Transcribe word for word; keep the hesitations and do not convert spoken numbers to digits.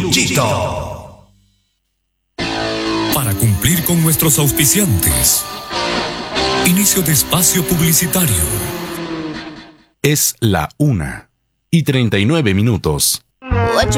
Luchito. Para cumplir con nuestros auspiciantes. Inicio de espacio publicitario. Es la una y treinta y nueve minutos. What you